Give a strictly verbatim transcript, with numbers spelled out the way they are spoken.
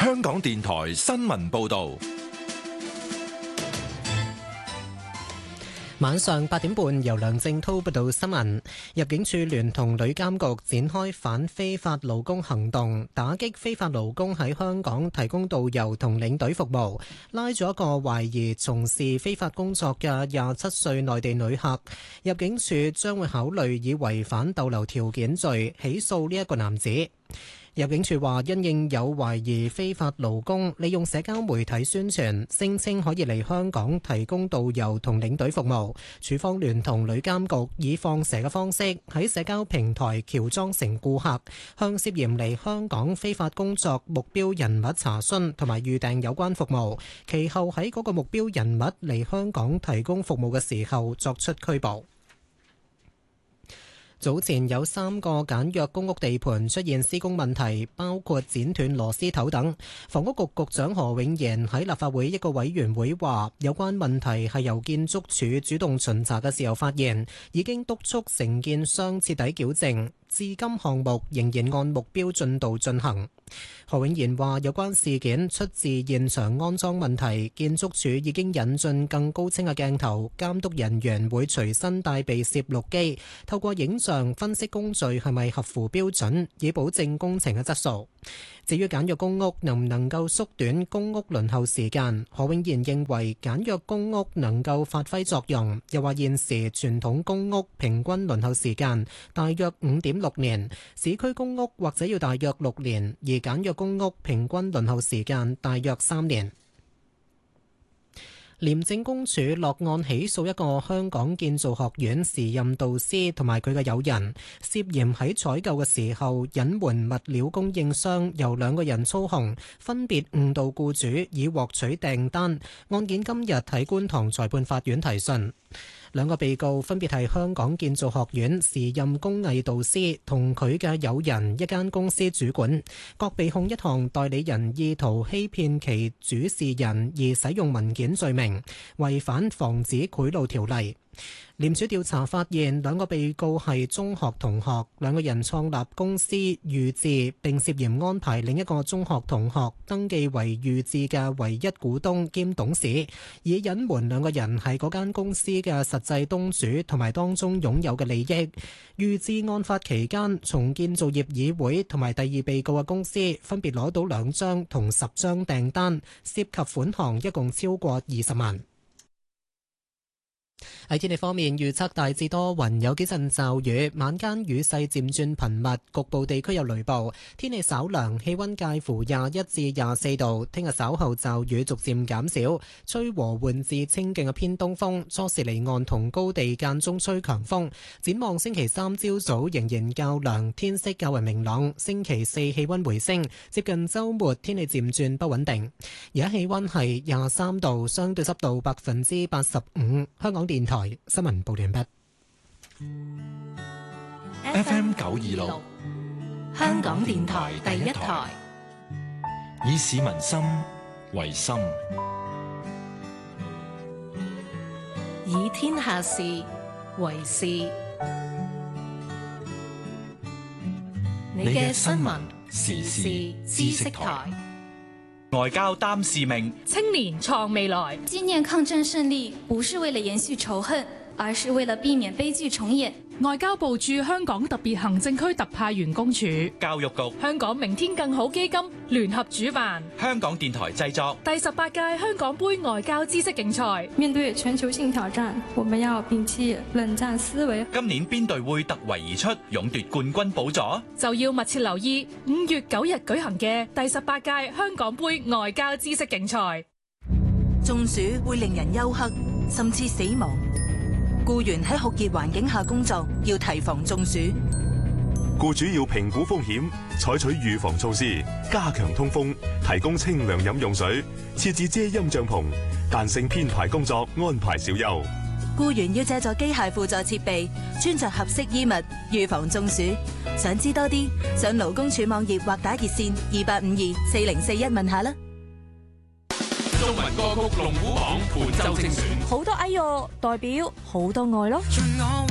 香港電台新聞報道。 晚上八點半，由梁正滔報道新聞。入境處聯同旅監局展開反非法勞工行動，打擊非法勞工喺香港提供導遊同領隊服務，拉咗一個懷疑從事非法工作嘅廿七歲內地旅客。入境處將會考慮以違反逗留條件罪起訴呢一個男子。入境處話，因應有懷疑非法勞工利用社交媒體宣傳，聲稱可以嚟香港提供導遊同領隊服務，處方聯同旅監局以放蛇嘅方式喺社交平台喬裝成顧客，向涉嫌嚟香港非法工作目標人物查詢同埋預訂有關服務，其後喺嗰個目標人物嚟香港提供服務嘅時候作出拘捕。早前有三個簡約公屋地盤出現施工問題，包括剪斷螺絲頭等。房屋局局長何永賢喺立法會一個委員會話，有關問題係由建築署主動巡查嘅時候發現，已經督促承建商徹底矯正。至今項目仍然按目標進度進行。何永賢話，有關事件出自現場安裝問題，建築署已經引進更高清嘅鏡頭，監督人員會隨身帶備攝錄機，透過影像分析工序係咪合乎標準，以保證工程嘅質素。至於簡約公屋能唔能夠縮短公屋輪候時間，何永賢認為簡約公屋能夠發揮作用，又話現時傳統公屋平均輪候時間大約五點六年，市區公屋或者要大約六年，而簡約公屋平均輪候時間大約三年。廉政公署落案起訴一個香港建造學院時任導師同埋佢嘅友人，涉嫌喺採購嘅時候隱瞞物料供應商由兩個人操控，分別誤導僱主以獲取訂單。案件今日喺觀塘裁判法院提訊。兩個被告分別係香港建造學院時任工藝導師同佢嘅友人一間公司主管，各被控一項代理人意圖欺騙其主事人而使用文件罪名，違反防止賄賂條例。廉署調查發現，兩個被告係中學同學，兩個人創立公司預智，並涉嫌安排另一個中學同學登記為預智嘅唯一股東兼董事，以隱瞞兩個人係嗰間公司嘅實際東主同埋當中擁有嘅利益。預智案發期間，從建造業議會同埋第二被告嘅公司分別攞到兩張同十張訂單，涉及款項一共超過二十萬。喺天氣方面，預測大致多雲，有幾陣驟雨，晚間雨勢漸轉頻密，局部地區有雷暴。天氣稍涼，氣溫介乎廿一至廿四度。聽日稍後驟雨逐漸減少，吹和緩至清勁嘅偏東風，初時離岸同高地間中吹強風。展望星期三朝早仍然較涼，天色較為明朗。星期四氣溫回升，接近周末天氣漸轉不穩定。而家氣溫係廿三度，相對濕度百分之八十五。香港電台新聞報完畢。 F M 九二六， 香港電台第一台， 以市民心為心， 以天下事為事。你嘅新聞時事知識台， 外交擔使命， 青年創未來。 紀念抗戰勝利，不是為了延續仇恨，而是為了避免悲劇重演。 外交部駐香港特別行政區特派員公署、 教育局、 香港明天更好基金聯合主辦， 香港電台製作第十八屆香港杯外交知識競賽。 面對全球性挑戰，我們要摒棄冷戰思維。 今年邊隊會突圍而出，勇奪冠軍寶座？ 就要密切留意五月九日舉行嘅第十八屆香港杯外交知識競賽。 中暑會令人休克，甚至死亡。僱員喺酷熱環境下工作，要提防中暑。 僱主要評估風險，採取預防措施，加強通風，提供清涼飲用水，設置遮陰帳篷，彈性編排工作，安排小休。 僱員要借助機械輔助設備，穿着合適衣物，預防中暑。想知多啲，上勞工處網頁或打熱線二八五二四零四一問下啦。 中文歌曲龍虎榜伴奏精選， 好多哎喲，代表好多愛咯。